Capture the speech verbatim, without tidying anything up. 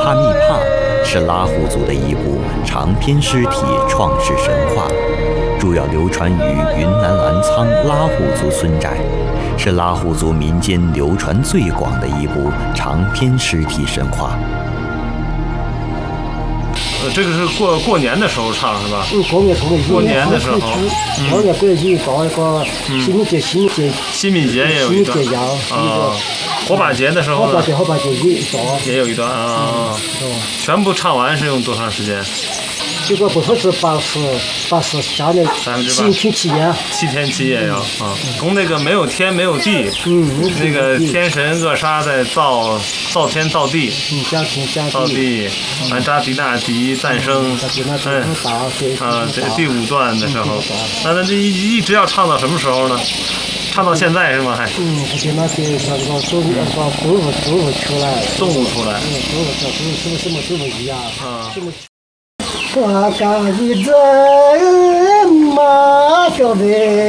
帕密帕是拉祜族的一部长篇诗体创世神话，主要流传于云南澜沧拉祜族村寨，是拉祜族民间流传最广的一部长篇诗体神话。 呃，这个是过过年的时候唱是吧？ 嗯，过年唱的。 过年的时候， 过年过节搞一个清明节、清明节、 清明节也有一段啊。火把节的时候呢？ 火把节、火把节也一段。 也有一段啊。全部唱完是用多长时间？ 这个不说是八十，八十下来七天七夜。 七天七夜呀啊！从那个没有天没有地， 嗯， 那个天神厄沙在造造天造地， 嗯，造天造地， 造地，完扎迪纳迪诞生，嗯啊，这第五段的时候，那那这一一直要唱到什么时候呢？唱到现在是吗？还？ 嗯，他就那些像这个动物，把动物动物出来， 动物出来， 嗯，动物叫动物什么什么什么一样啊。 我家一只马叫的